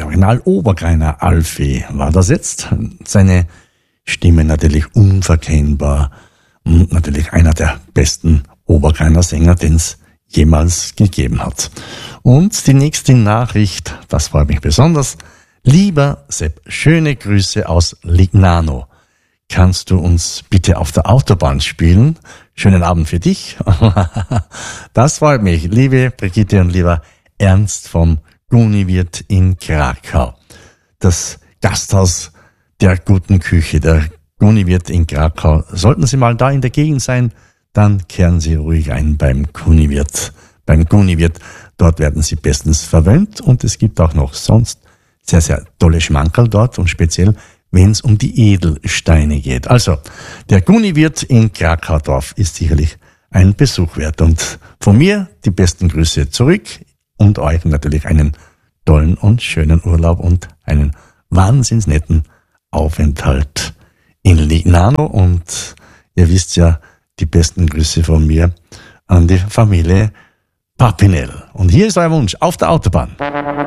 Original Obergreiner Alfie war das jetzt. Seine Stimme natürlich unverkennbar und natürlich einer der besten Obergreiner Sänger, den es jemals gegeben hat. Und die nächste Nachricht, das freut mich besonders. Lieber Sepp, schöne Grüße aus Lignano. Kannst du uns bitte auf der Autobahn spielen? Schönen Abend für dich. Das freut mich, liebe Brigitte und lieber Ernst vom Guniwirt in Krakau. Das Gasthaus der guten Küche, der Guniwirt in Krakau. Sollten Sie mal da in der Gegend sein, dann kehren Sie ruhig ein beim Guniwirt. Beim Guniwirt, dort werden Sie bestens verwöhnt und es gibt auch noch sonst sehr, sehr tolle Schmankerl dort und speziell, wenn es um die Edelsteine geht. Also, der Guniwirt in Krakaudorf ist sicherlich ein Besuch wert. Und von mir die besten Grüße zurück und euch natürlich einen tollen und schönen Urlaub und einen wahnsinns netten Aufenthalt in Lignano. Und ihr wisst ja, die besten Grüße von mir an die Familie Papinel. Und hier ist euer Wunsch auf der Autobahn.